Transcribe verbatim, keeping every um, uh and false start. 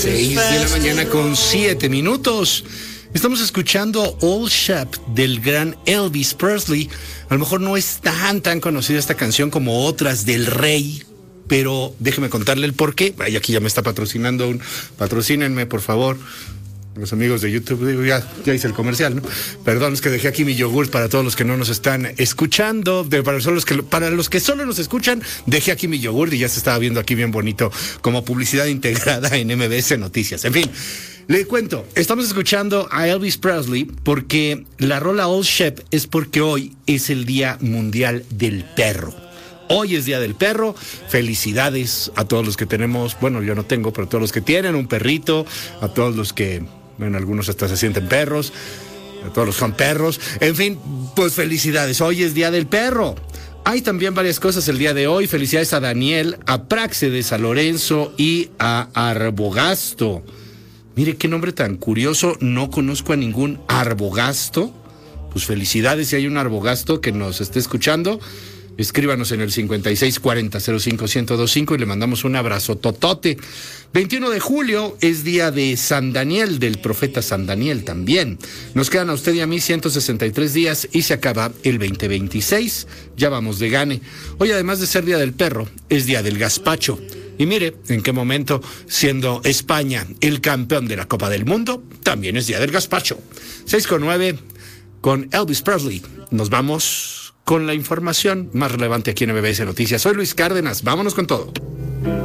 Seis de la mañana con siete minutos. Estamos escuchando Old Shep del gran Elvis Presley. A lo mejor no es tan tan conocida esta canción como otras del Rey, pero déjeme contarle el por qué. Ay, aquí ya me está patrocinando un... Patrocínenme, por favor. Los amigos de YouTube, digo, ya, ya hice el comercial, ¿no? Perdón, es que dejé aquí mi yogurt para todos los que no nos están escuchando. De, para, solo los que, para los que solo nos escuchan, dejé aquí mi yogurt y ya se estaba viendo aquí bien bonito como publicidad integrada en M B S Noticias. En fin, le cuento, estamos escuchando a Elvis Presley porque la rola Old Shep es porque hoy es el Día Mundial del Perro. Hoy es Día del Perro. Felicidades a todos los que tenemos, bueno, yo no tengo, pero a todos los que tienen un perrito, a todos los que, bueno, algunos hasta se sienten perros, a todos los que son perros. En fin, pues felicidades. Hoy es Día del Perro. Hay también varias cosas el día de hoy. Felicidades a Daniel, a Práxedes, a Lorenzo y a Arbogasto. Mire qué nombre tan curioso. No conozco a ningún Arbogasto. Pues felicidades si hay un Arbogasto que nos esté escuchando. Escríbanos en el cincuenta y seis cuarenta cero cinco ciento veinticinco y le mandamos un abrazo totote. veintiuno de julio es día de San Daniel, del profeta San Daniel también. Nos quedan a usted y a mí ciento sesenta y tres días y se acaba el veinte veintiséis. Ya vamos de gane. Hoy, además de ser Día del Perro, es día del gazpacho. Y mire, en qué momento, siendo España el campeón de la Copa del Mundo, también es día del gazpacho. seis con nueve con Elvis Presley. Nos vamos con la información más relevante aquí en M B S Noticias. Soy Luis Cárdenas, vámonos con todo.